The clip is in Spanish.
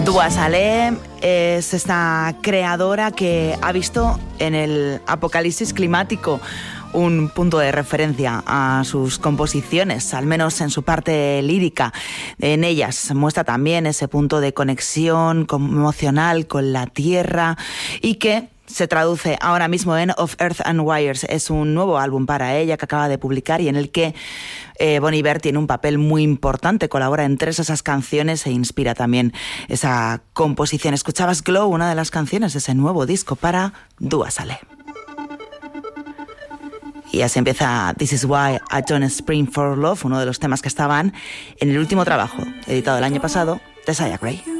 Dua Saleh es esta creadora que ha visto en el apocalipsis climático un punto de referencia a sus composiciones, al menos en su parte lírica. En ellas muestra también ese punto de conexión emocional con la tierra y que se traduce ahora mismo en Of Earth and Wires. Es un nuevo álbum para ella que acaba de publicar y en el que Bon Iver tiene un papel muy importante, colabora en 3 esas canciones e inspira también esa composición. Escuchabas Glow, una de las canciones de ese nuevo disco para Dua Saleh. Y así empieza This Is Why I Don't Spring for Love, uno de los temas que estaban en el último trabajo, editado el año pasado, de Saya Gray.